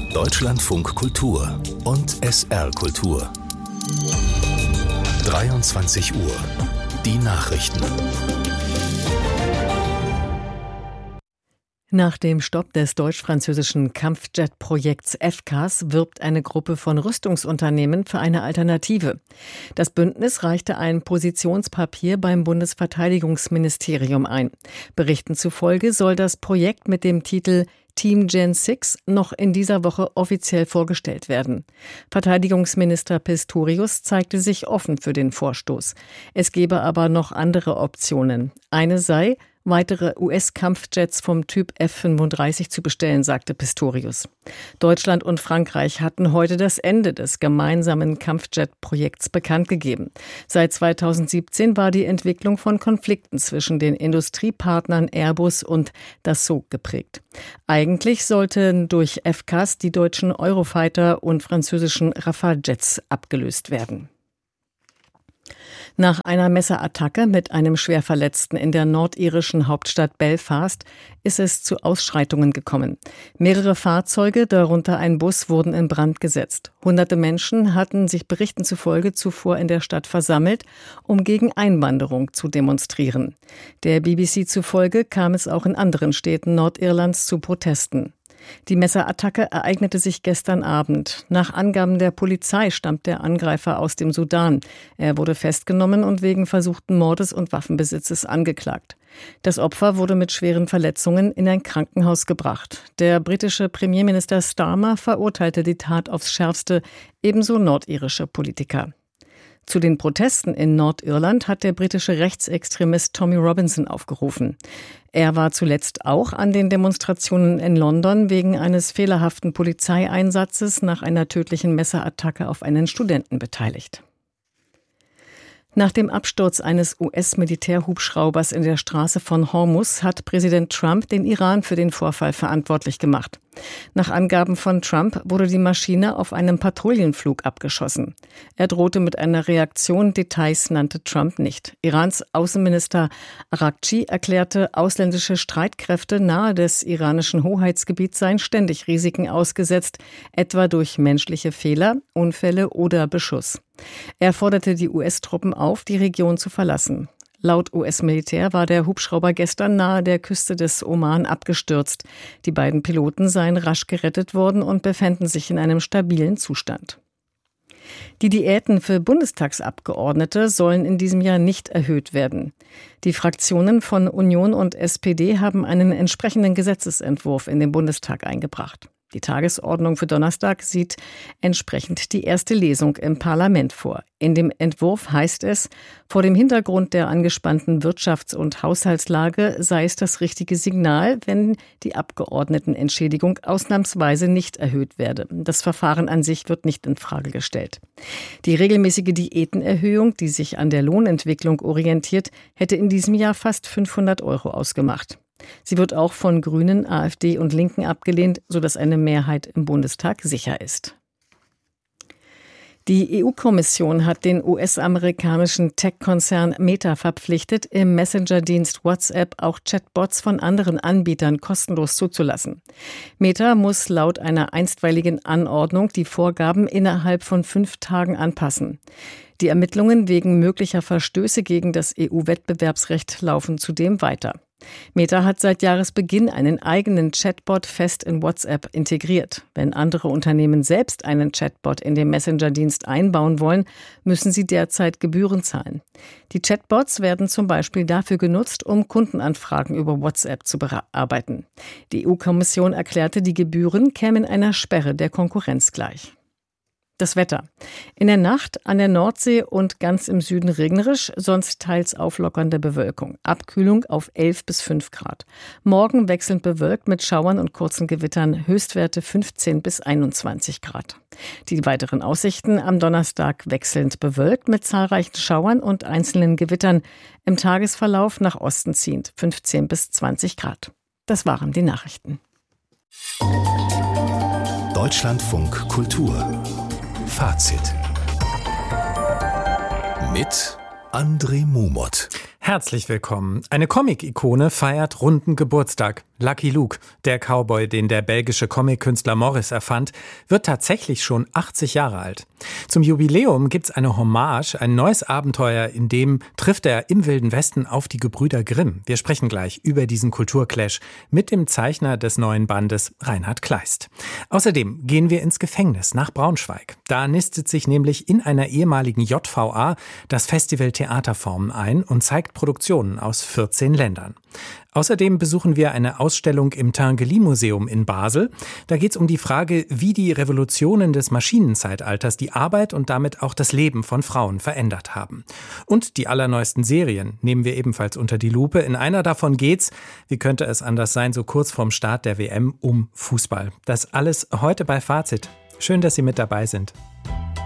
Deutschlandfunk Kultur und SR Kultur. 23 Uhr. Die Nachrichten. Nach dem Stopp des deutsch-französischen Kampfjet-Projekts FCAS wirbt eine Gruppe von Rüstungsunternehmen für eine Alternative. Das Bündnis reichte ein Positionspapier beim Bundesverteidigungsministerium ein. Berichten zufolge soll das Projekt mit dem Titel Team Gen 6 noch in dieser Woche offiziell vorgestellt werden. Verteidigungsminister Pistorius zeigte sich offen für den Vorstoß. Es gebe aber noch andere Optionen. Eine sei, weitere US-Kampfjets vom Typ F-35 zu bestellen, sagte Pistorius. Deutschland und Frankreich hatten heute das Ende des gemeinsamen Kampfjet-Projekts bekannt gegeben. Seit 2017 war die Entwicklung von Konflikten zwischen den Industriepartnern Airbus und Dassault geprägt. Eigentlich sollten durch FCAS die deutschen Eurofighter und französischen Rafale-Jets abgelöst werden. Nach einer Messerattacke mit einem Schwerverletzten in der nordirischen Hauptstadt Belfast ist es zu Ausschreitungen gekommen. Mehrere Fahrzeuge, darunter ein Bus, wurden in Brand gesetzt. Hunderte Menschen hatten sich Berichten zufolge zuvor in der Stadt versammelt, um gegen Einwanderung zu demonstrieren. Der BBC zufolge kam es auch in anderen Städten Nordirlands zu Protesten. Die Messerattacke ereignete sich gestern Abend. Nach Angaben der Polizei stammt der Angreifer aus dem Sudan. Er wurde festgenommen und wegen versuchten Mordes und Waffenbesitzes angeklagt. Das Opfer wurde mit schweren Verletzungen in ein Krankenhaus gebracht. Der britische Premierminister Starmer verurteilte die Tat aufs Schärfste, ebenso nordirische Politiker. Zu den Protesten in Nordirland hat der britische Rechtsextremist Tommy Robinson aufgerufen. Er war zuletzt auch an den Demonstrationen in London wegen eines fehlerhaften Polizeieinsatzes nach einer tödlichen Messerattacke auf einen Studenten beteiligt. Nach dem Absturz eines US-Militärhubschraubers in der Straße von Hormuz hat Präsident Trump den Iran für den Vorfall verantwortlich gemacht. Nach Angaben von Trump wurde die Maschine auf einem Patrouillenflug abgeschossen. Er drohte mit einer Reaktion, Details nannte Trump nicht. Irans Außenminister Araghchi erklärte, ausländische Streitkräfte nahe des iranischen Hoheitsgebiets seien ständig Risiken ausgesetzt, etwa durch menschliche Fehler, Unfälle oder Beschuss. Er forderte die US-Truppen auf, die Region zu verlassen. Laut US-Militär war der Hubschrauber gestern nahe der Küste des Oman abgestürzt. Die beiden Piloten seien rasch gerettet worden und befänden sich in einem stabilen Zustand. Die Diäten für Bundestagsabgeordnete sollen in diesem Jahr nicht erhöht werden. Die Fraktionen von Union und SPD haben einen entsprechenden Gesetzesentwurf in den Bundestag eingebracht. Die Tagesordnung für Donnerstag sieht entsprechend die erste Lesung im Parlament vor. In dem Entwurf heißt es, vor dem Hintergrund der angespannten Wirtschafts- und Haushaltslage sei es das richtige Signal, wenn die Abgeordnetenentschädigung ausnahmsweise nicht erhöht werde. Das Verfahren an sich wird nicht in Frage gestellt. Die regelmäßige Diätenerhöhung, die sich an der Lohnentwicklung orientiert, hätte in diesem Jahr fast 500 € ausgemacht. Sie wird auch von Grünen, AfD und Linken abgelehnt, sodass eine Mehrheit im Bundestag sicher ist. Die EU-Kommission hat den US-amerikanischen Tech-Konzern Meta verpflichtet, im Messenger-Dienst WhatsApp auch Chatbots von anderen Anbietern kostenlos zuzulassen. Meta muss laut einer einstweiligen Anordnung die Vorgaben innerhalb von 5 Tagen anpassen. Die Ermittlungen wegen möglicher Verstöße gegen das EU-Wettbewerbsrecht laufen zudem weiter. Meta hat seit Jahresbeginn einen eigenen Chatbot fest in WhatsApp integriert. Wenn andere Unternehmen selbst einen Chatbot in den Messenger-Dienst einbauen wollen, müssen sie derzeit Gebühren zahlen. Die Chatbots werden zum Beispiel dafür genutzt, um Kundenanfragen über WhatsApp zu bearbeiten. Die EU-Kommission erklärte, die Gebühren kämen einer Sperre der Konkurrenz gleich. Das Wetter. In der Nacht an der Nordsee und ganz im Süden regnerisch, sonst teils auflockernde Bewölkung. Abkühlung auf 11 bis 5 Grad. Morgen wechselnd bewölkt mit Schauern und kurzen Gewittern, Höchstwerte 15 bis 21 Grad. Die weiteren Aussichten am Donnerstag wechselnd bewölkt mit zahlreichen Schauern und einzelnen Gewittern. Im Tagesverlauf nach Osten ziehend 15 bis 20 Grad. Das waren die Nachrichten. Deutschlandfunk Kultur. Fazit. Mit André Mumot. Herzlich willkommen. Eine Comic-Ikone feiert runden Geburtstag. Lucky Luke, der Cowboy, den der belgische Comic-Künstler Morris erfand, wird tatsächlich schon 80 Jahre alt. Zum Jubiläum gibt's eine Hommage, ein neues Abenteuer, in dem trifft er im Wilden Westen auf die Gebrüder Grimm. Wir sprechen gleich über diesen Kulturclash mit dem Zeichner des neuen Bandes, Reinhard Kleist. Außerdem gehen wir ins Gefängnis nach Braunschweig. Da nistet sich nämlich in einer ehemaligen JVA das Festival Theaterformen ein und zeigt Produktionen aus 14 Ländern. Außerdem besuchen wir eine Ausstellung im Tinguely-Museum in Basel. Da geht es um die Frage, wie die Revolutionen des Maschinenzeitalters die Arbeit und damit auch das Leben von Frauen verändert haben. Und die allerneuesten Serien nehmen wir ebenfalls unter die Lupe. In einer davon geht's, wie könnte es anders sein, so kurz vorm Start der WM, um Fußball. Das alles heute bei Fazit. Schön, dass Sie mit dabei sind.